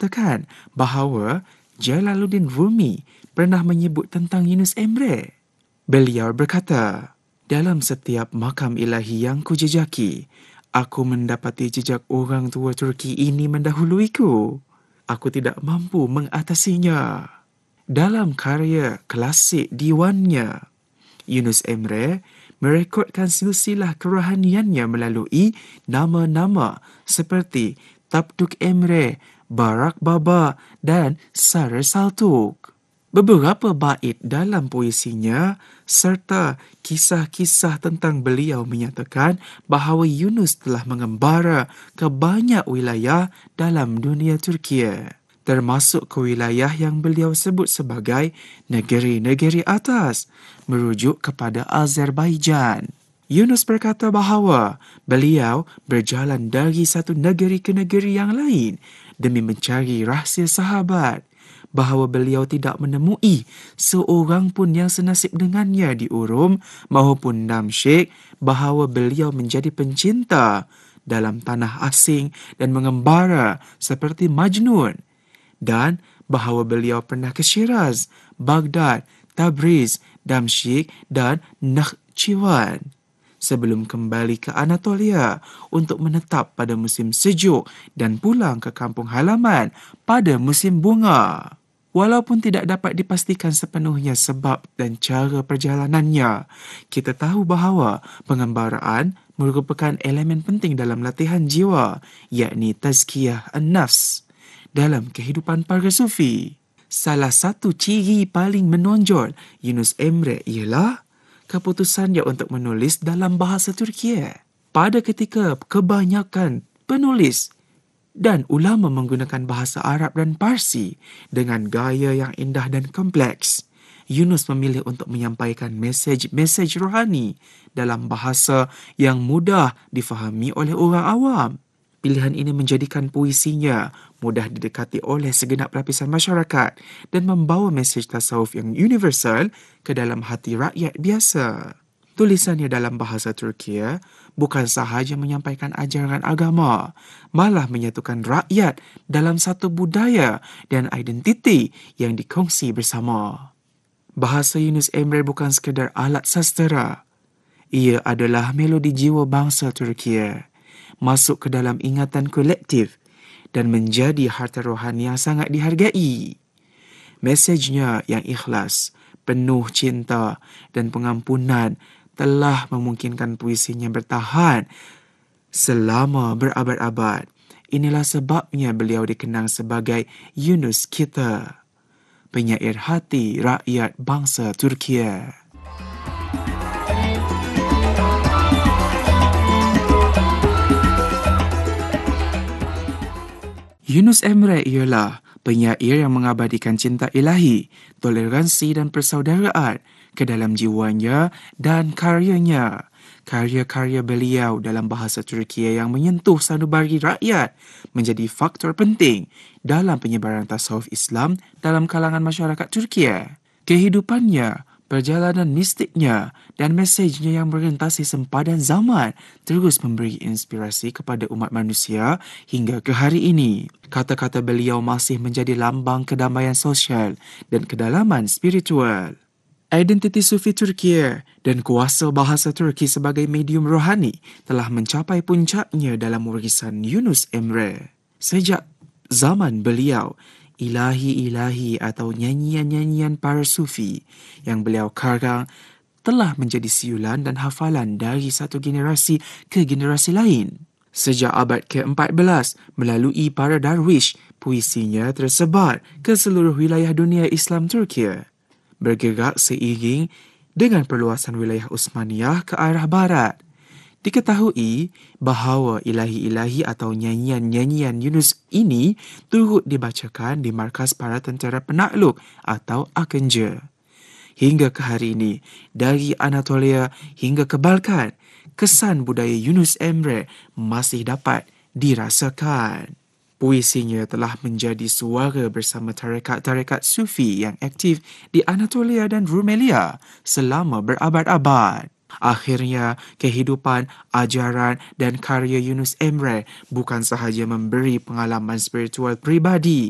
mengatakan bahawa Jalaluddin Rumi pernah menyebut tentang Yunus Emre. Beliau berkata, "Dalam setiap makam ilahi yang kujejaki, aku mendapati jejak orang tua Turki ini mendahuluiku. Aku tidak mampu mengatasinya." Dalam karya klasik diwannya, Yunus Emre merekodkan silsilah kerohaniannya melalui nama-nama seperti Tapduk Emre, Barak Baba dan Sara Saltuk. Beberapa bait dalam puisinya serta kisah-kisah tentang beliau menyatakan bahawa Yunus telah mengembara ke banyak wilayah dalam dunia Turkiye, termasuk ke wilayah yang beliau sebut sebagai negeri-negeri atas, merujuk kepada Azerbaijan. Yunus berkata bahawa beliau berjalan dari satu negeri ke negeri yang lain demi mencari rahsia sahabat, bahawa beliau tidak menemui seorang pun yang senasib dengannya di Urum maupun Damsyik, bahawa beliau menjadi pencinta dalam tanah asing dan mengembara seperti Majnun, dan bahawa beliau pernah ke Shiraz, Baghdad, Tabriz, Damsyik dan Nakhchivan sebelum kembali ke Anatolia untuk menetap pada musim sejuk dan pulang ke kampung halaman pada musim bunga. Walaupun tidak dapat dipastikan sepenuhnya sebab dan cara perjalanannya, kita tahu bahawa pengembaraan merupakan elemen penting dalam latihan jiwa, yakni tazkiyah an-nafs dalam kehidupan para sufi. Salah satu ciri paling menonjol Yunus Emre ialah keputusannya untuk menulis dalam bahasa Turkiye. Pada ketika kebanyakan penulis dan ulama menggunakan bahasa Arab dan Parsi dengan gaya yang indah dan kompleks, Yunus memilih untuk menyampaikan mesej-mesej rohani dalam bahasa yang mudah difahami oleh orang awam. Pilihan ini menjadikan puisinya mudah didekati oleh segenap lapisan masyarakat dan membawa mesej tasawuf yang universal ke dalam hati rakyat biasa. Tulisannya dalam bahasa Turkiye bukan sahaja menyampaikan ajaran agama, malah menyatukan rakyat dalam satu budaya dan identiti yang dikongsi bersama. Bahasa Yunus Emre bukan sekadar alat sastera. Ia adalah melodi jiwa bangsa Turkiye, masuk ke dalam ingatan kolektif dan menjadi harta rohani yang sangat dihargai. Mesejnya yang ikhlas, penuh cinta dan pengampunan telah memungkinkan puisinya bertahan selama berabad-abad. Inilah sebabnya beliau dikenang sebagai Yunus kita, penyair hati rakyat bangsa Turkiye. Yunus Emre ialah penyair yang mengabadikan cinta ilahi, toleransi dan persaudaraan ke dalam jiwanya dan karyanya. Karya-karya beliau dalam bahasa Turkiye yang menyentuh sanubari rakyat menjadi faktor penting dalam penyebaran tasawuf Islam dalam kalangan masyarakat Turkiye. Kehidupannya, perjalanan mistiknya dan mesejnya yang merentasi sempadan zaman terus memberi inspirasi kepada umat manusia hingga ke hari ini. Kata-kata beliau masih menjadi lambang kedamaian sosial dan kedalaman spiritual. Identiti Sufi Turkiye dan kuasa bahasa Turki sebagai medium rohani telah mencapai puncaknya dalam warisan Yunus Emre. Sejak zaman beliau, ilahi-ilahi atau nyanyian-nyanyian para Sufi yang beliau karang telah menjadi siulan dan hafalan dari satu generasi ke generasi lain. Sejak abad ke-14, melalui para darwish, puisinya tersebar ke seluruh wilayah dunia Islam Turkiye, bergerak seiring dengan perluasan wilayah Utsmaniyah ke arah barat. Diketahui bahawa ilahi-ilahi atau nyanyian-nyanyian Yunus ini turut dibacakan di markas para tentera penakluk atau Akıncı. Hingga ke hari ini, dari Anatolia hingga ke Balkan, kesan budaya Yunus Emre masih dapat dirasakan. Puisinya telah menjadi suara bersama tarekat-tarekat Sufi yang aktif di Anatolia dan Rumelia selama berabad-abad. Akhirnya, kehidupan, ajaran dan karya Yunus Emre bukan sahaja memberi pengalaman spiritual pribadi,